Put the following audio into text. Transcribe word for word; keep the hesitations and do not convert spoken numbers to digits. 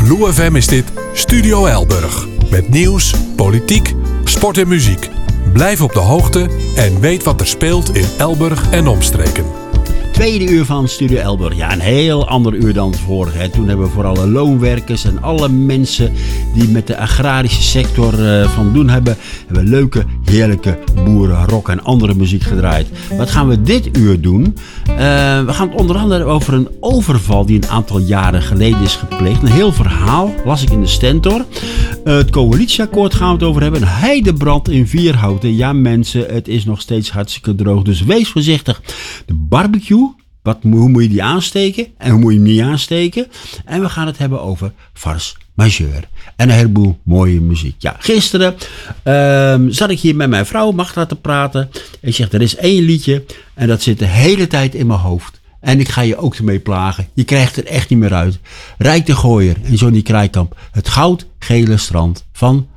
Lou F M is dit Studio Elburg. Met nieuws, politiek, sport en muziek. Blijf op de hoogte en weet wat er speelt in Elburg en omstreken. Tweede uur van Studio Elburg. Ja, een heel ander uur dan het vorige. Hè. Toen hebben we voor alle loonwerkers en alle mensen die met de agrarische sector uh, van doen hebben, hebben we leuke, heerlijke boerenrock en andere muziek gedraaid. Wat gaan we dit uur doen? Uh, we gaan het onder andere over een overval die een aantal jaren geleden is gepleegd. Een heel verhaal, las ik in de Stentor. Uh, het coalitieakkoord gaan we het over hebben. Een heidebrand in Vierhouten. Ja mensen, het is nog steeds hartstikke droog, dus wees voorzichtig. De barbecue. Wat, hoe moet je die aansteken en hoe moet je hem niet aansteken? En we gaan het hebben over Force Majeure. En een heleboel mooie muziek. Ja, gisteren um, zat ik hier met mijn vrouw, Magda, te praten. Ik zeg, er is één liedje en dat zit de hele tijd in mijn hoofd. En ik ga je ook ermee plagen. Je krijgt het echt niet meer uit. Rijk de Gooier en Johnny Krijkamp. Het goudgele strand van